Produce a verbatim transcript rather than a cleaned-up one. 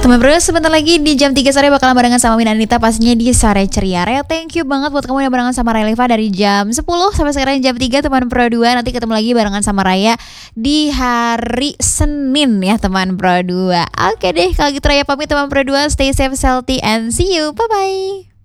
Teman bro, sebentar lagi di jam tiga sore bakalan barengan sama Win Anita pastinya di Sore Ceria. Raya, thank you banget buat kamu yang barengan sama Raya dari jam sepuluh sampai sekarang jam tiga teman Pro dua. Nanti ketemu lagi barengan sama Raya di hari Senin ya teman Pro dua. Oke deh, kalau gitu Raya pamit teman Pro dua, stay safe, healthy and see you. Bye bye.